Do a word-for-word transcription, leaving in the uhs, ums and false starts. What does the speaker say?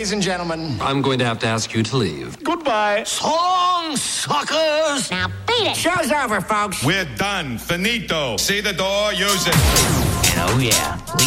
ladies and gentlemen. I'm going to have to ask you to leave. Goodbye. Song suckers. Now beat it. Show's over, folks. We're done. Finito. See the door, use it. Oh, yeah.